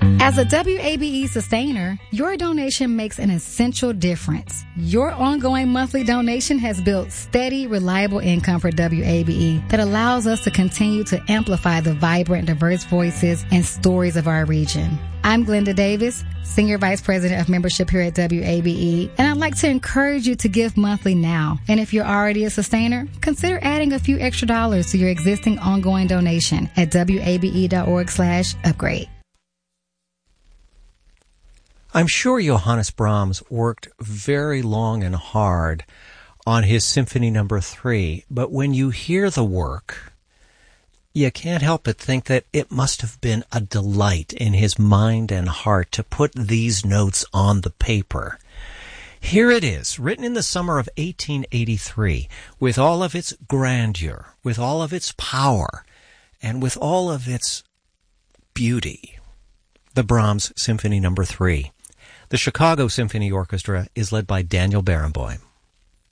As a WABE sustainer, your donation makes an essential difference. Your ongoing monthly donation has built steady, reliable income for WABE that allows us to continue to amplify the vibrant, diverse voices and stories of our region. I'm Glenda Davis, Senior Vice President of Membership here at WABE, and I'd like to encourage you to give monthly now. And if you're already a sustainer, consider adding a few extra dollars to your existing ongoing donation at wabe.org/upgrade. I'm sure Johannes Brahms worked very long and hard on his Symphony No. 3, but when you hear the work, you can't help but think that it must have been a delight in his mind and heart to put these notes on the paper. Here it is, written in the summer of 1883, with all of its grandeur, with all of its power, and with all of its beauty. The Brahms Symphony No. 3. The Chicago Symphony Orchestra is led by Daniel Barenboim.